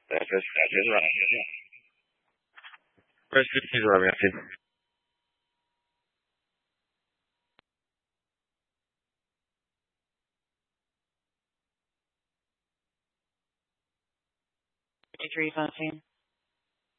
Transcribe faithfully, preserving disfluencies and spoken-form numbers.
That's just, that's just right. Merci, je vous remercie. fifty-three Fontaine.